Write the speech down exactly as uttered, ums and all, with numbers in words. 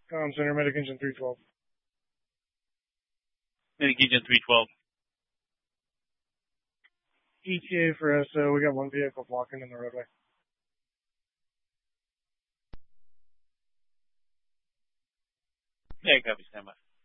Com Center, Medic Engine three twelve. Medic Engine three twelve. E T A for S O, we got one vehicle blocking in the roadway. Yeah, copy, stand by.